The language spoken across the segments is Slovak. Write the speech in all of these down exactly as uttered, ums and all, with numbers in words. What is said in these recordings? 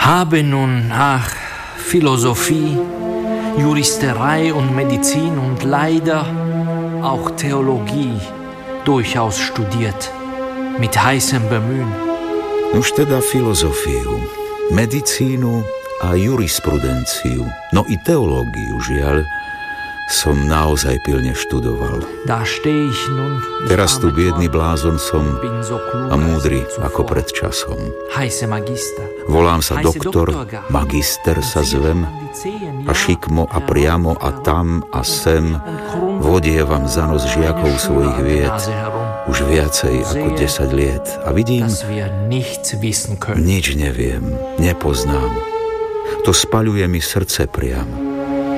Habe nun nach Philosophie, Juristerei und Medizin und leider auch Theologie durchaus studiert, mit heißem Bemühen. Už teda filozofiu, medicínu a jurisprudenciu, no i teológiu, žiaľ, som naozaj pilne študoval. Teraz tu biedný blázon som a múdry ako pred časom. Volám sa doktor, magister sa zvem a šikmo a priamo a tam a sem vodievam za nos žiakov svojich vied už viacej ako desať liet a vidím, nič neviem, nepoznám. To spaľuje mi srdce priamo.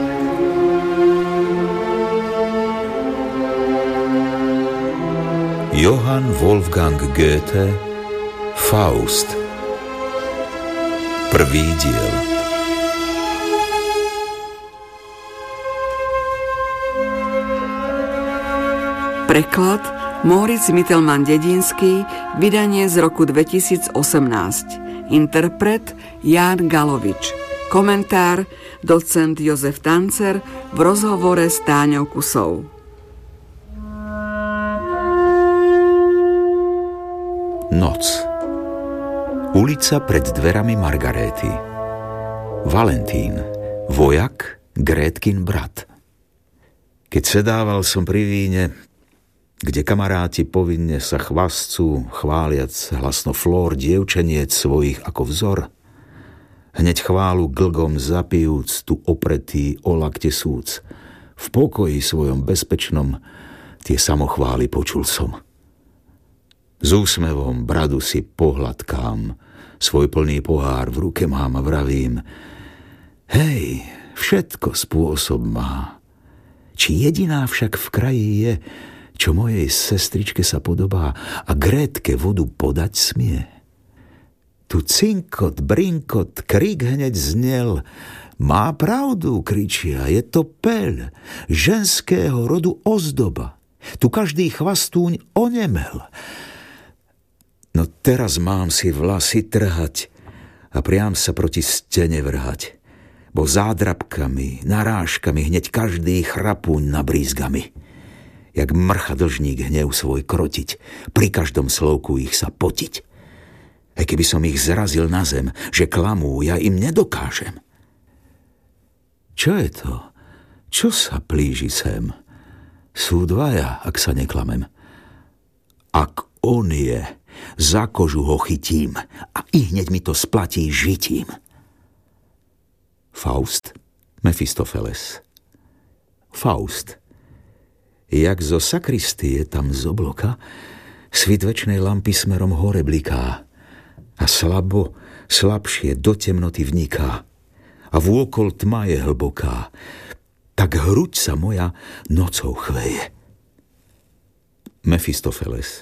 Johann Wolfgang Goethe, Faust. Prvý diel. Preklad Moritz Mittelmann-Dedinský, vydanie z roku dvetisícosemnásť. Interpret Ján Galovič. Komentár docent Jozef Tancer v rozhovore s Táňou Kusou. Noc. Ulica pred dverami Margaréty. Valentín, vojak, Grétkin brat. Keď sedával som pri víne, kde kamaráti povinne sa chvascú, chváliac hlasno flór dievčeniec svojich ako vzor, hneď chválu glgom zapijúc, tu opretý o lakte súc, v pokoji svojom bezpečnom tie samochvály počul som. S úsmevom bradu si pohľadkám, svoj plný pohár v ruke mám a vravím: hej, všetko spôsob má. Či jediná však v kraji je, čo mojej sestričke sa podobá a Grétke vodu podať smie. Tu cinkot, brinkot, krik hneď znel. Má pravdu, kričia, je to peľ, ženského rodu ozdoba. Tu každý chvastúň onemel. No teraz mám si vlasy trhať a priam sa proti stene vrhať, bo zádrabkami, narážkami hneď každý chrapúň nabrízga mi. Jak mrcha dlžník hnev svoj krotiť, pri každom slovku ich sa potiť. Aj keby som ich zrazil na zem, že klamú, ja im nedokážem. Čo je to? Čo sa plíži sem? Sú dvaja, ak sa neklamem. Ak on je, za kožu ho chytím a i hneď mi to splatí žitím. Faust, Mefistofeles. Faust. Jak zo sakristie tam z obloka svit večnej lampy smerom hore bliká a slabo, slabšie do temnoty vniká a vôkol tma je hlboká, tak hruď sa moja nocou chveje. Mefistofeles.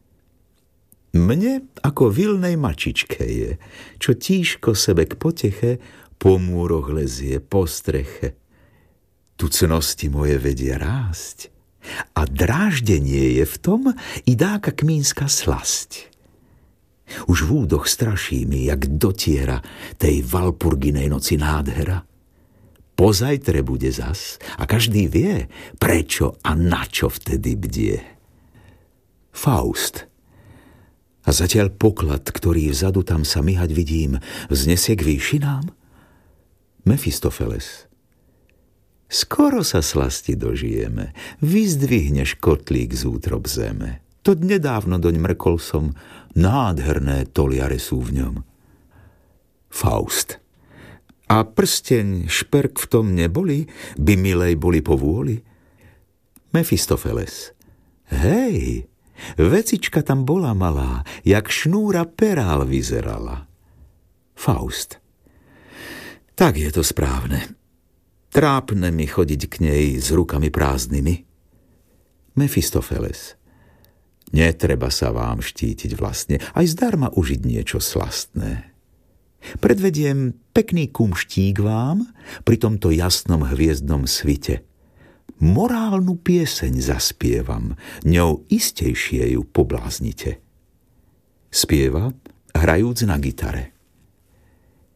Mne ako vilnej mačičke je, čo tížko sebe k poteche po múroch lezie, po streche. Tu cnosti moje vedia rásť a dráždenie je v tom i dáka kmínska slasť. Už v údoch straší mi, jak dotiera tej Valpurginej noci nádhera. Pozajtre bude zas a každý vie, prečo a na čo vtedy bdie. Faust. A zatiaľ poklad, ktorý vzadu tam sa myhať vidím, vznesie k výšinám? Mefistofeles. Skoro sa slasti dožijeme, vyzdvihneš kotlík z útrob zeme. To nedávno doň mrkol som, nádherné toliare sú v ňom. Faust. A prsteň, šperk v tom neboli, by milej boli po vôli? Mefistofeles. Hej, vecička tam bola malá, jak šnúra perál vyzerala. Faust. Tak je to správne. Trápne mi chodiť k nej s rukami prázdnymi. Mefistofeles. Netreba sa vám štítiť vlastne, aj zdarma užiť niečo slastné. Predvediem pekný kumštík vám pri tomto jasnom hviezdnom svite. Morálnu pieseň zaspievam, ňou istejšie ju pobláznite. Spieva, hrajúc na gitare.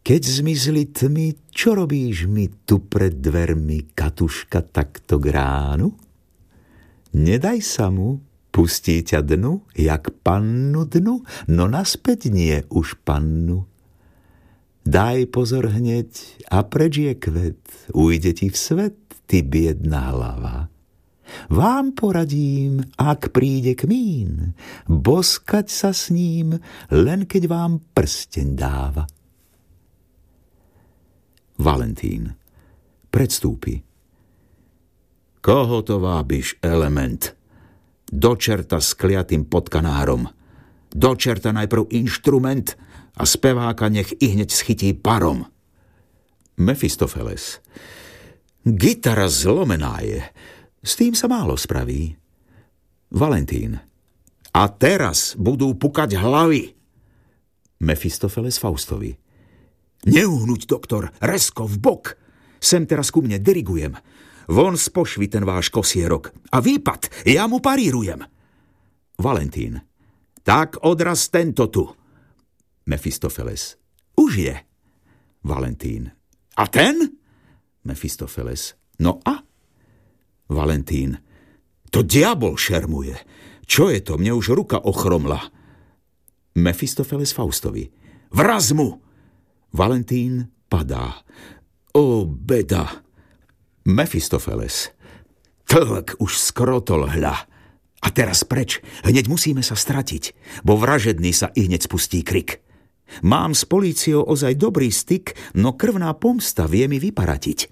Keď zmizli tmy, čo robíš mi tu pred dvermi, Katuška, takto k ránu? Nedaj sa mu, pustí ťa dnu, jak pannu dnu, no naspäť nie už pannu. Daj pozor hneď a preč je kvet, ujde ti v svet, ty biedná hlava. Vám poradím, ak príde kmín, boskať sa s ním, len keď vám prsteň dáva. Valentín predstúpi. Koho to vábiš, element? Do čerta s kliatým podkanárom. Do čerta najprv inštrument a speváka nech i hneď schytí parom. Mefistofeles. Gitara zlomená je. S tým sa málo spraví. Valentín. A teraz budú pukať hlavy. Mefistofeles Faustovi. Neuhnúť, doktor, rezko v bok. Sem teraz ku mne, dirigujem. Von z pošvy ten váš kosierok. A výpad, ja mu parírujem. Valentín. Tak odraz tento tu. Mefistofeles. Už je. Valentín. A ten? Mefistofeles. No a? Valentín. To diabol šermuje. Čo je to? Mne už ruka ochromla. Mefistofeles Faustovi. Vraz mu! Valentín padá. O, beda. Mefistofeles. Tlk už skrotol hľa. A teraz preč. Hneď musíme sa stratiť, bo vražedný sa i hneď spustí krik. Mám s políciou ozaj dobrý styk, no krvná pomsta vie mi vyparatiť.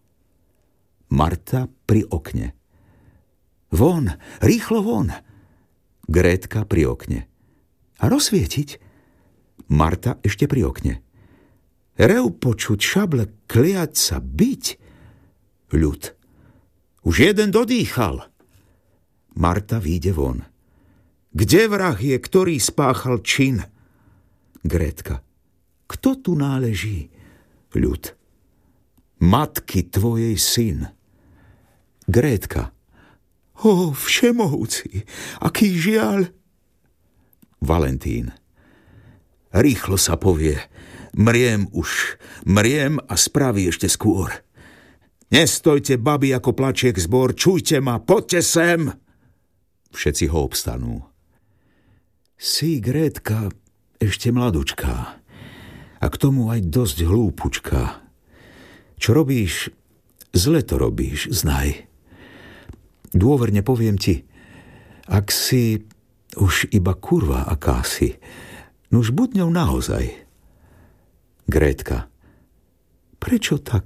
Marta pri okne. Von, rýchlo von. Grétka pri okne. A rozsvietiť? Marta ešte pri okne. Rev počuť, šable kliať sa, byť. Ľud. Už jeden dodýchal. Marta vyjde von. Kde vrah je, ktorý spáchal čin? Grétka. Kto tu náleží? Ľud. Matky tvojej syn. Grétka. O, všemohúci, aký žiaľ. Valentín. Rýchlo sa povie. Mriem už, mriem a spraví ešte skôr. Nestojte, babi, ako plačiek zbor, čujte ma, poďte sem. Všetci ho obstanú. Si, Grétka, ešte mladučká a k tomu aj dosť hlúpučká. Čo robíš, zle to robíš, znaj. Dôverne poviem ti, ak si už iba kurva akási, nuž buď ňou naozaj. Grétka. Prečo tak?